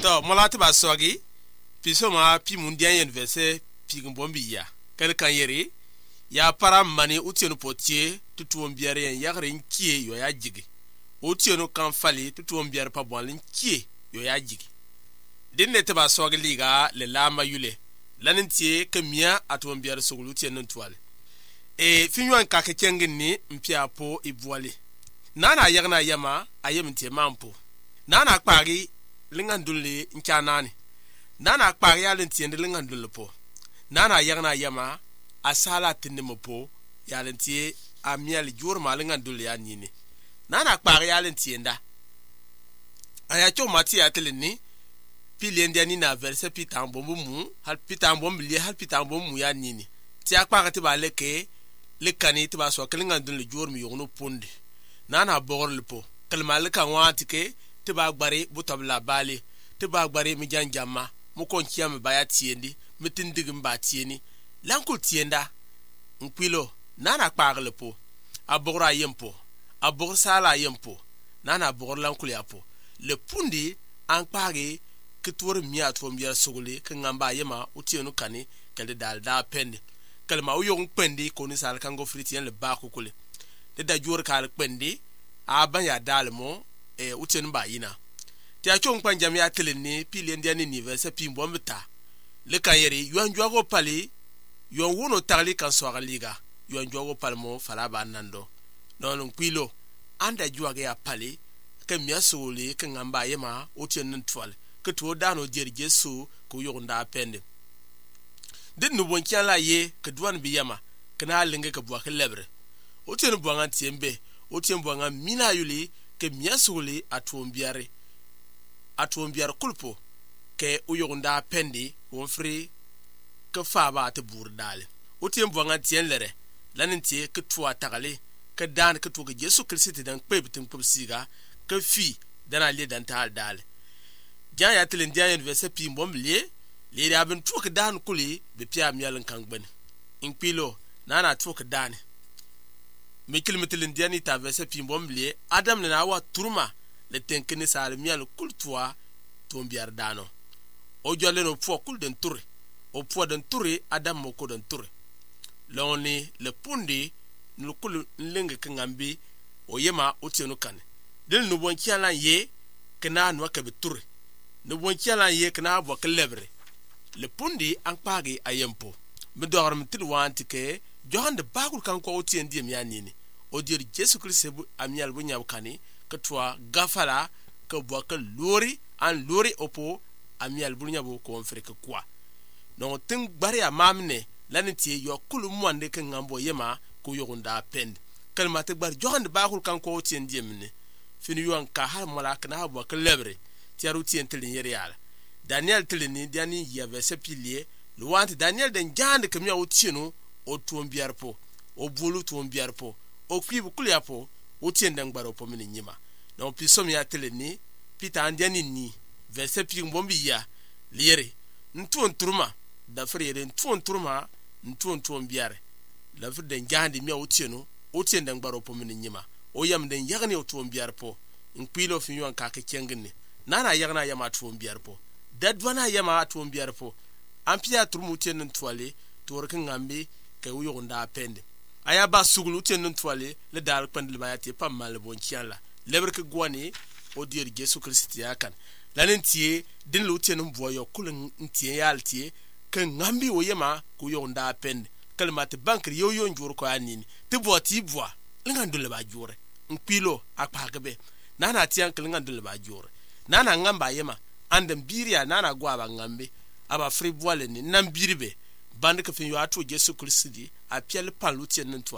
to molati ba sogi piso ma pi mundian yen verse pi ngombombi ya kan yeri ya para mani utienu potie tutuom biare yen yagre nkie yo ya jigi utienu kan fali tutuom biare pa bonlin nkie yo ya jigi dinne te ba sogi liga le lama yule lanintie kemia atuom biare sogulu tienu twale finwan ka kengin ni mpia po ibwali nana yagna yama ayemtie mampo nana kpagi lingandulle nkanani nana kpagi alintie lingandulle po nana yagna yama asala tinimopo yalintie amial jurma lingandulle anini nana kpagi alintie nda aya cho mati atelini pilendeni na verse pitambombu mu hal pitambombi hal pitambombu ya nini ti akpagi tibaleke lekani tiba so lingandulle jurmi yogno ponde nana borlipo kalmal kan watike tiba gbari butabla bali tiba gbari mi janjama mu konkiyam baya tiendi mitindigim ba tieni lankul tienda nkwilo nana kpaglipo abora yempo abor sala yempo nana bor lankul yapo le pundi an kpagi kitwor miya to miya sugule kan ngamba yema utienu kani kale dalda pende kalma uyon pendi koni sal kango fritien le bako kule de da jor kal pendi aban ya dalmo utienu ba yina ti a chon pan jamia teleni pili ndiani ni verse pimbo mta le kayeri yuan jogo pali yuan wono tagli kan so liga yuan jogo palmo fala ba nando non kwilo anda juage ya pali ke miasuli ke ngamba yema utienu twal ke to dano jer jesu ko yonda pende den no bon kiala ye ke duan bi yama kana linge ke bwa ke lebre utienu bwa tiembe utienu bwa mina yuli ke miasuli atuombiare kulpo ke uyonda pendi wonfri ke faba te burdale otiem bonga tienlere lanintie ke tuwa tagale ke dan ke tuwa Jesu Kristi dan pebitin pubsiga ke fi dana le dan ta dale jan ya telen dia verse pi mbomlie le ya ben tuwa ke dan kuli be pia mialen kangbene inpilo nana tuwa ke dan me kilmetelen dia ni ta verse pi mbomlie adam na wa turma le tenkene sal mial kultua tombiar dano o jole no po kul den tour o po den tour adam mo ko den tour loni le pundi no kul lenge kangambi o yema o tenu kan del no bon kiala ye kana no ka be tour no bon kiala ye kana bo klebre le pundi an pagi ayempo me dorm til wanti ke johande bagul kan ko o tien diem yanini o dir Jesu Christ bu amial bu nyaw kani katwa gafala ka boka lori an lori opo amial bunya bo ko onfreke kwa no tin gbari amamne laniti yo kulu mwande ke ngambo yema ko yogunda pend kalma te gbar johande bakul kan ko tien diemne fini yon ka har malak na bo ka lebre tiaru tien telin yeri ala Daniel telini diani ya verse pilier lo wanti Daniel den jande ke miya utienu o tuombiar po o bulu tuombiar po o kwibu kulya po o tien dan gbaro po mini nyima no pisom ya teleni pita andiani ni verse pi mbombi ya liere ntuon turma da frere ntuon turma ntuon biare la frede njandi mi otieno otien dan gbaro po mini nyima o yam den yagni otuon biare po npilo fi yon ka ke kengni nana yagna yama tuon biare po dadwana yama tuon biare po ampia turmu tien ntwale torke ngambi ke uyo nda pende aya ba sugulu tien ntwale le dal pandle mayati pam mal bon chiala lebre ke gwani o dir Jesu Kristi yakan lanintie din lu tien mboyo kulun ntie yaltie ke ngambi o yema ku yonda pen kalmate bankri yo njur ko anini te boti bwa lingandule ba jure npilo akpagbe nana tian klingandule ba jure nana ngamba yema andam biria nana gwa ba ngambe aba free bwale ni nambiribe bande ke fin yo atu Jesu Kristi a piel palu tien